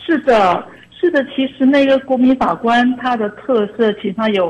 是的，是的，其实那个国民法官他的特色，其实他有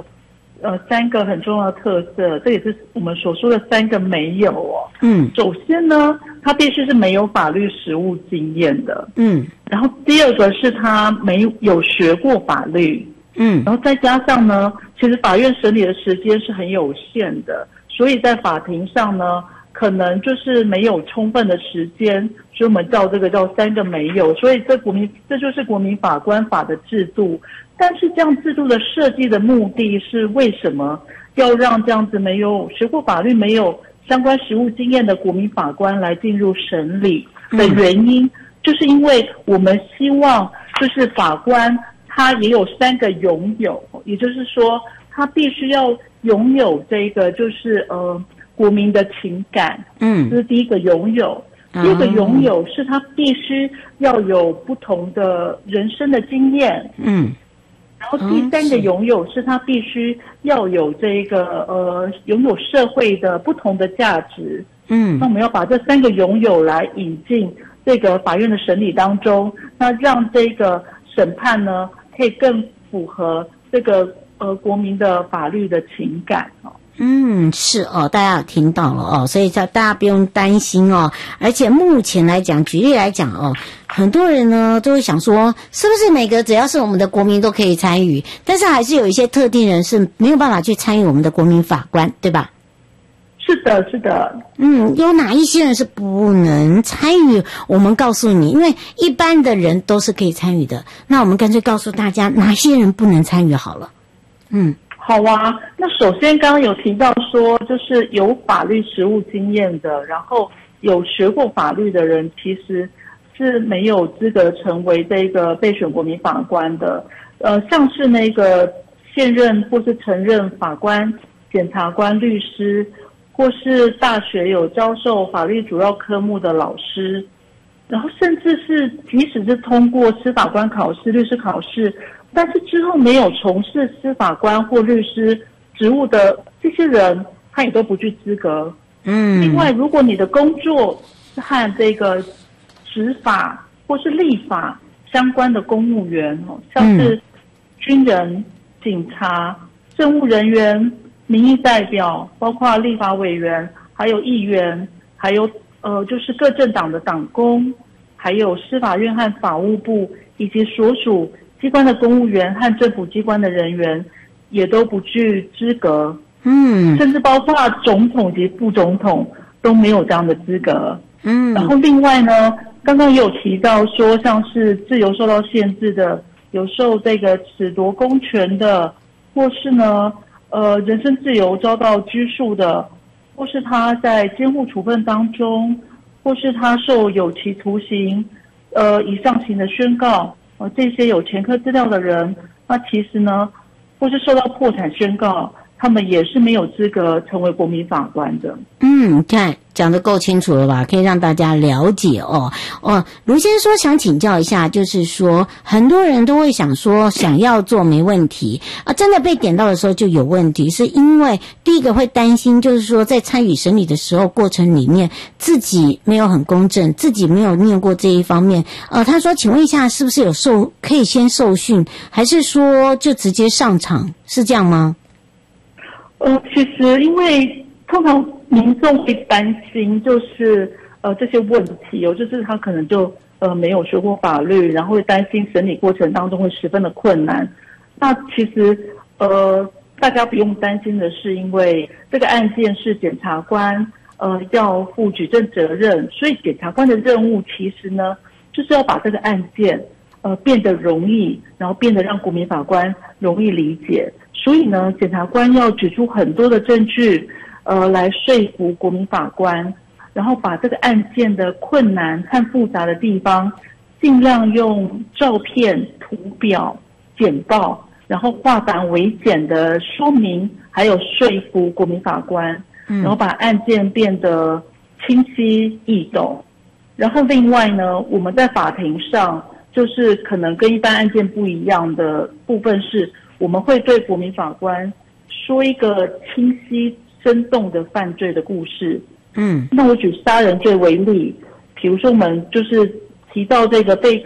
3个很重要的特色，这也是我们所说的3个没有哦。首先呢，他必须是没有法律实务经验的。然后第二个是他没有学过法律。然后再加上呢，其实法院审理的时间是很有限的，所以在法庭上呢，可能就是没有充分的时间，所以我们叫这个叫3个没有，所以这就是国民法官法的制度。但是这样制度的设计的目的是为什么要让这样子没有学过法律、没有相关实务经验的国民法官来进入审理的原因，就是因为我们希望就是法官他也有3个拥有，也就是说他必须要拥有这个就是国民的情感，这是第一个拥有。第二个拥有是他必须要有不同的人生的经验，然后第3个拥有是他必须要有这个拥有社会的不同的价值。那我们要把这3个拥有来引进这个法院的审理当中，那让这个审判呢可以更符合这个国民的法律的情感哦。 是哦，大家有听到了哦，所以大家不用担心哦。而且目前来讲，举例来讲哦，很多人呢都会想说，是不是每个只要是我们的国民都可以参与？但是还是有一些特定人是没有办法去参与我们的国民法官，对吧？ 是的，是的。 有哪一些人是不能参与？我们告诉你，因为一般的人都是可以参与的。那我们干脆告诉大家哪些人不能参与好了。 好啊，那首先刚刚有提到说，就是有法律实务经验的，然后有学过法律的人，其实是没有资格成为这个备选国民法官的。像是那个现任或是曾任法官、检察官、律师，或是大学有教授法律主要科目的老师，然后甚至是即使是通过司法官考试、律师考试，但是之后没有从事司法官或律师职务的这些人，他也都不具资格。另外，如果你的工作是和这个执法或是立法相关的公务员，像是军人、警察、政务人员、民意代表，包括立法委员，还有议员，还有就是各政党的党工，还有司法院和法务部以及所属机关的公务员和政府机关的人员也都不具资格。甚至包括总统及副总统都没有这样的资格。然后另外呢，刚刚也有提到说，像是自由受到限制的，有受这个褫夺公权的，或是呢人身自由遭到拘束的，或是他在监护处分当中，或是他受有期徒刑以上刑的宣告，这些有前科资料的人，那其实呢，或是受到破产宣告，他们也是没有资格成为国民法官的。 看讲得够清楚了吧？可以让大家了解哦。卢先生说想请教一下，就是说很多人都会想说想要做没问题啊，真的被点到的时候就有问题，是因为第一个会担心，就是说在参与审理的时候过程里面自己没有很公正，自己没有念过这一方面。他说请问一下，是不是有可以先受训，还是说就直接上场，是这样吗？ 其实因为通常民众会担心就是这些问题就是他可能就没有学过法律，然后会担心审理过程当中会十分的困难。那其实大家不用担心的是，因为这个案件是检察官要负举证责任，所以检察官的任务其实呢就是要把这个案件变得容易，然后变得让国民法官容易理解。所以呢，检察官要举出很多的证据来说服国民法官，然后把这个案件的困难和复杂的地方尽量用照片、图表、简报，然后化繁为简的说明，还有说服国民法官，然后把案件变得清晰易懂。然后另外呢，我们在法庭上就是可能跟一般案件不一样的部分是，我们会对国民法官说一个清晰生动的犯罪的故事。那我举杀人罪为例，比如说我们就是提到这个被